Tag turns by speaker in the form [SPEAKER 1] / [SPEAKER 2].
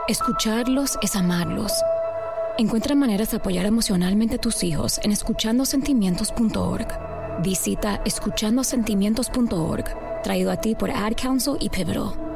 [SPEAKER 1] Escucharlos es amarlos. Encuentra maneras de apoyar emocionalmente a tus hijos en escuchandosentimientos.org. Visita escuchandosentimientos.org, traído a ti por Ad Council y Pivotal.